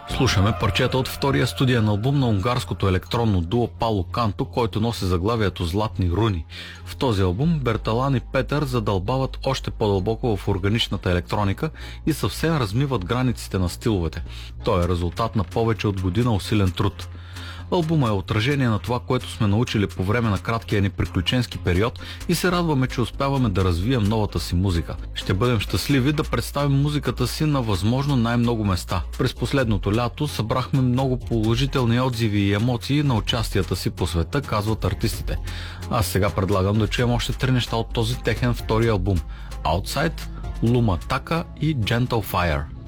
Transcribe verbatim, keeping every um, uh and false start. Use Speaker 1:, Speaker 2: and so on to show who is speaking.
Speaker 1: Слушаме парчета от втория студиен албум на унгарското електронно дуо Пало Канто, който носи заглавието Златни руни. В този албум Берталан и Петър задълбават още по-дълбоко в органичната електроника и съвсем размиват границите на стиловете. Той е резултат на повече от година усилен труд. Албума е отражение на това, което сме научили по време на краткия ни приключенски период и се радваме, че успяваме да развием новата си музика. Ще бъдем щастливи да представим музиката си на възможно най-много места. През последното лято събрахме много положителни отзиви и емоции на участията си по света, казват артистите. Аз сега предлагам да чуем още три неща от този техен втори албум: Outside, Luma Taka и Gentle Fire.